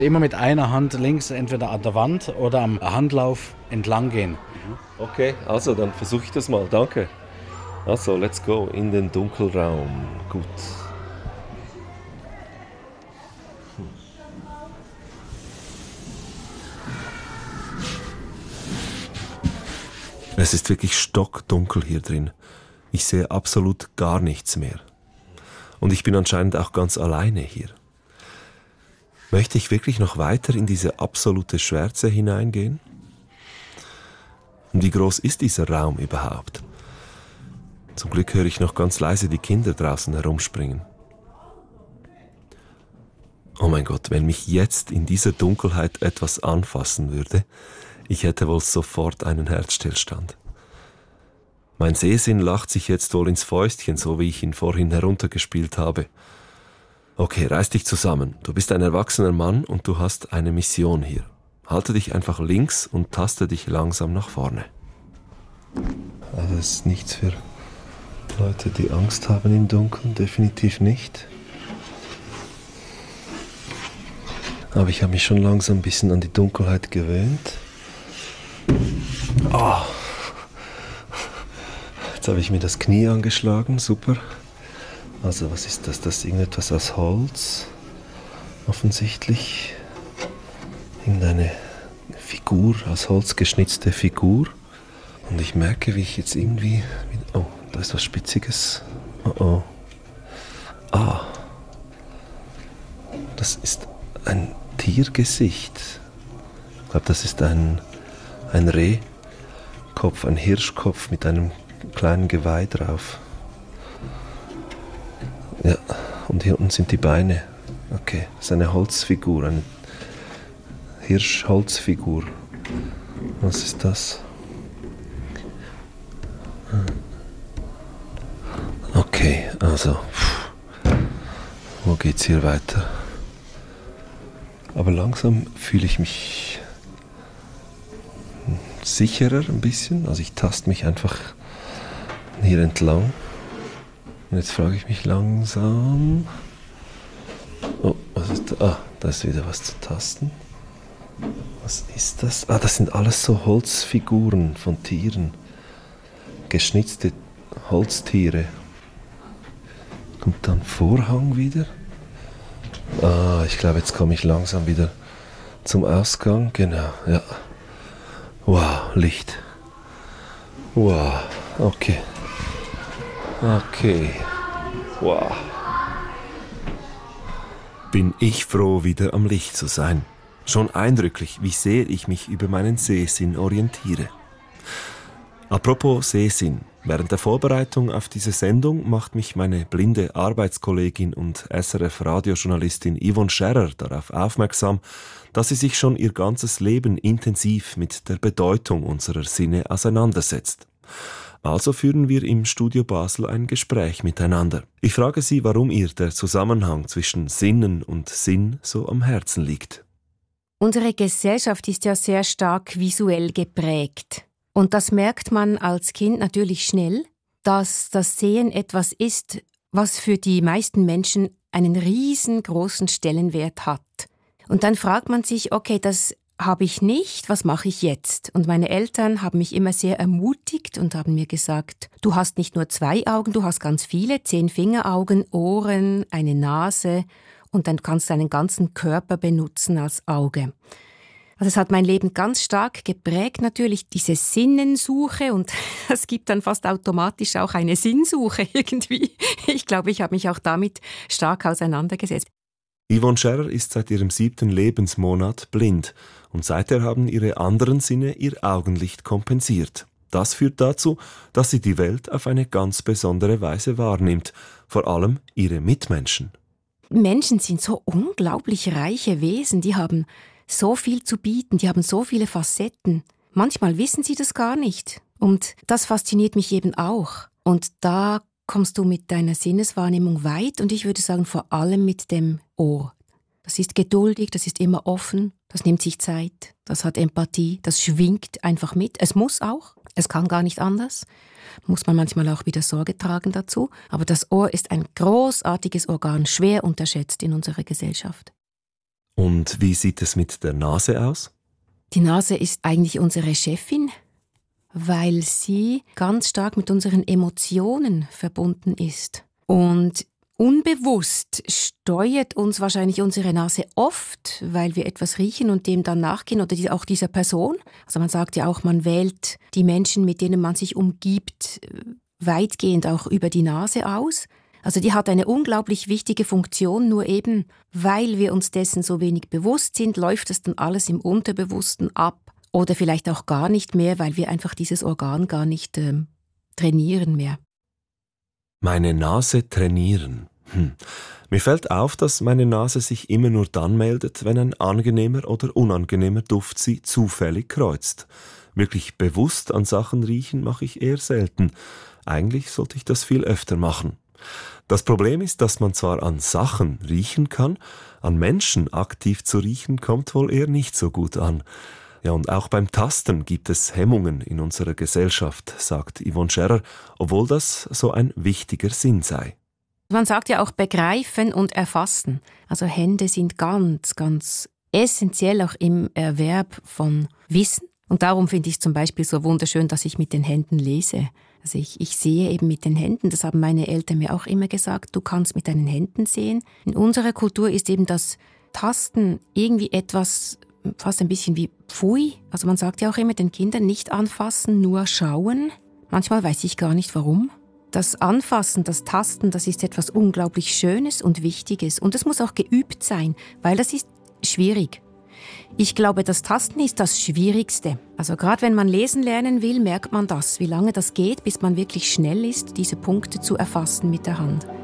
Immer mit einer Hand links, entweder an der Wand oder am Handlauf entlang gehen. Okay, also dann versuche ich das mal. Danke. Also, let's go in den Dunkelraum. Gut. Es ist wirklich stockdunkel hier drin. Ich sehe absolut gar nichts mehr. Und ich bin anscheinend auch ganz alleine hier. Möchte ich wirklich noch weiter in diese absolute Schwärze hineingehen? Und wie groß ist dieser Raum überhaupt? Zum Glück höre ich noch ganz leise die Kinder draußen herumspringen. Oh mein Gott, wenn mich jetzt in dieser Dunkelheit etwas anfassen würde, ich hätte wohl sofort einen Herzstillstand. Mein Sehsinn lacht sich jetzt wohl ins Fäustchen, so wie ich ihn vorhin heruntergespielt habe. Okay, reiß dich zusammen. Du bist ein erwachsener Mann und du hast eine Mission hier. Halte dich einfach links und taste dich langsam nach vorne. Also das ist nichts für Leute, die Angst haben im Dunkeln, definitiv nicht. Aber ich habe mich schon langsam ein bisschen an die Dunkelheit gewöhnt. Oh. Jetzt habe ich mir das Knie angeschlagen, super. Also was ist das? Das ist irgendetwas aus Holz, offensichtlich. Irgendeine Figur, aus Holz geschnitzte Figur. Und ich merke, wie ich jetzt irgendwie... Oh, da ist was Spitziges. Oh oh. Ah. Das ist ein Tiergesicht. Ich glaube, das ist ein Rehkopf, ein Hirschkopf mit einem kleinen Geweih drauf. Ja, und hier unten sind die Beine. Okay, das ist eine Holzfigur, eine Hirschholzfigur. Was ist das? Okay, also, wo geht's hier weiter? Aber langsam fühle ich mich sicherer ein bisschen. Also ich taste mich einfach hier entlang. Und jetzt frage ich mich langsam... Oh, was ist da? Ah, da ist wieder was zu tasten. Was ist das? Ah, das sind alles so Holzfiguren von Tieren. Geschnitzte Holztiere. Kommt dann Vorhang wieder? Ah, ich glaube, jetzt komme ich langsam wieder zum Ausgang. Genau, ja. Wow, Licht. Wow, okay. Okay. Wow. Bin ich froh, wieder am Licht zu sein. Schon eindrücklich, wie sehr ich mich über meinen Sehsinn orientiere. Apropos Sehsinn. Während der Vorbereitung auf diese Sendung macht mich meine blinde Arbeitskollegin und SRF-Radiojournalistin Yvonne Scherrer darauf aufmerksam, dass sie sich schon ihr ganzes Leben intensiv mit der Bedeutung unserer Sinne auseinandersetzt. Also führen wir im Studio Basel ein Gespräch miteinander. Ich frage sie, warum ihr der Zusammenhang zwischen Sinnen und Sinn so am Herzen liegt. Unsere Gesellschaft ist ja sehr stark visuell geprägt. Und das merkt man als Kind natürlich schnell, dass das Sehen etwas ist, was für die meisten Menschen einen riesengroßen Stellenwert hat. Und dann fragt man sich, okay, das habe ich nicht, was mache ich jetzt? Und meine Eltern haben mich immer sehr ermutigt und haben mir gesagt, du hast nicht nur 2 Augen, du hast ganz viele, 10 Fingeraugen, Ohren, eine Nase und dann kannst du deinen ganzen Körper benutzen als Auge. Also es hat mein Leben ganz stark geprägt, natürlich diese Sinnensuche und es gibt dann fast automatisch auch eine Sinnsuche irgendwie. Ich glaube, ich habe mich auch damit stark auseinandergesetzt. Yvonne Scherrer ist seit ihrem 7. Lebensmonat blind und seither haben ihre anderen Sinne ihr Augenlicht kompensiert. Das führt dazu, dass sie die Welt auf eine ganz besondere Weise wahrnimmt, vor allem ihre Mitmenschen. Menschen sind so unglaublich reiche Wesen, die haben so viel zu bieten, die haben so viele Facetten. Manchmal wissen sie das gar nicht. Und das fasziniert mich eben auch. Und da kommst du mit deiner Sinneswahrnehmung weit und ich würde sagen, vor allem mit dem Ohr. Das ist geduldig, das ist immer offen, das nimmt sich Zeit, das hat Empathie, das schwingt einfach mit. Es muss auch, es kann gar nicht anders. Muss man manchmal auch wieder Sorge tragen dazu. Aber das Ohr ist ein großartiges Organ, schwer unterschätzt in unserer Gesellschaft. Und wie sieht es mit der Nase aus? Die Nase ist eigentlich unsere Chefin, weil sie ganz stark mit unseren Emotionen verbunden ist. Und unbewusst steuert uns wahrscheinlich unsere Nase oft, weil wir etwas riechen und dem dann nachgehen oder auch dieser Person. Also man sagt ja auch, man wählt die Menschen, mit denen man sich umgibt, weitgehend auch über die Nase aus. Also die hat eine unglaublich wichtige Funktion, nur eben, weil wir uns dessen so wenig bewusst sind, läuft es dann alles im Unterbewussten ab oder vielleicht auch gar nicht mehr, weil wir einfach dieses Organ gar nicht trainieren mehr. Meine Nase trainieren. Mir fällt auf, dass meine Nase sich immer nur dann meldet, wenn ein angenehmer oder unangenehmer Duft sie zufällig kreuzt. Wirklich bewusst an Sachen riechen mache ich eher selten. Eigentlich sollte ich das viel öfter machen. Das Problem ist, dass man zwar an Sachen riechen kann, an Menschen aktiv zu riechen kommt wohl eher nicht so gut an. Ja, und auch beim Tasten gibt es Hemmungen in unserer Gesellschaft, sagt Yvonne Scherrer, obwohl das so ein wichtiger Sinn sei. Man sagt ja auch begreifen und erfassen. Also Hände sind ganz, ganz essentiell auch im Erwerb von Wissen. Und darum finde ich es zum Beispiel so wunderschön, dass ich mit den Händen lese. Also ich sehe eben mit den Händen, das haben meine Eltern mir auch immer gesagt, du kannst mit deinen Händen sehen. In unserer Kultur ist eben das Tasten irgendwie etwas, fast ein bisschen wie Pfui. Also man sagt ja auch immer den Kindern nicht anfassen, nur schauen. Manchmal weiß ich gar nicht warum. Das Anfassen, das Tasten, das ist etwas unglaublich Schönes und Wichtiges. Und es muss auch geübt sein, weil das ist schwierig. Ich glaube, das Tasten ist das Schwierigste. Also gerade wenn man lesen lernen will, merkt man das, wie lange das geht, bis man wirklich schnell ist, diese Punkte zu erfassen mit der Hand.